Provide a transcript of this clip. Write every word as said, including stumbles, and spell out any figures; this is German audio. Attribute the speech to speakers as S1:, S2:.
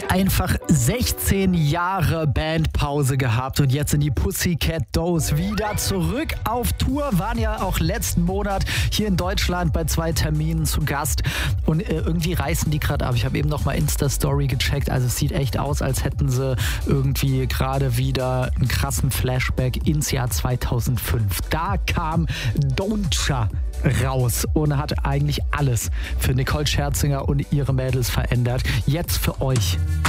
S1: Einfach sechzehn Jahre Bandpause gehabt und jetzt sind die Pussycat Dolls wieder zurück auf Tour, waren ja auch letzten Monat hier in Deutschland bei zwei Terminen zu Gast und äh, irgendwie reißen die gerade ab. Ich habe eben noch mal Insta-Story gecheckt, also es sieht echt aus, als hätten sie irgendwie gerade wieder einen krassen Flashback ins Jahr zweitausendfünf. Da kam Don'tcha raus und hat eigentlich alles für Nicole Scherzinger und ihre Mädels verändert. Jetzt für euch